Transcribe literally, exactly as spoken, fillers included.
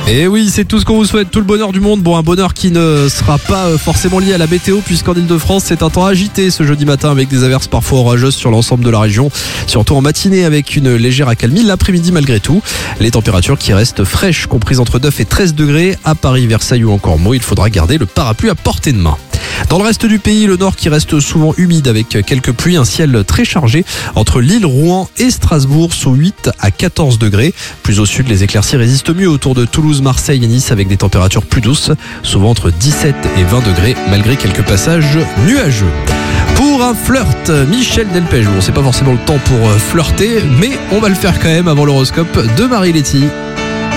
Et oui, c'est tout ce qu'on vous souhaite, tout le bonheur du monde. Bon, un bonheur qui ne sera pas forcément lié à la météo, puisqu'en Ile-de-France, c'est un temps agité ce jeudi matin avec des averses parfois orageuses sur l'ensemble de la région. Surtout en matinée avec une légère accalmie. L'après-midi, malgré tout, les températures qui restent fraîches, comprises entre neuf et treize degrés. À Paris, Versailles ou encore Meaux, il faudra garder le parapluie à portée de main. Dans le reste du pays, le nord qui reste souvent humide avec quelques pluies, un ciel très chargé entre Lille, Rouen et Strasbourg sous huit à quatorze degrés. Plus au sud, les éclaircies résistent mieux autour de Toulouse, Marseille et Nice avec des températures plus douces, souvent entre dix-sept et vingt degrés malgré quelques passages nuageux. Pour un flirt, Michel Delpech. Bon, c'est pas forcément le temps pour flirter, mais on va le faire quand même avant l'horoscope de Marie Letty.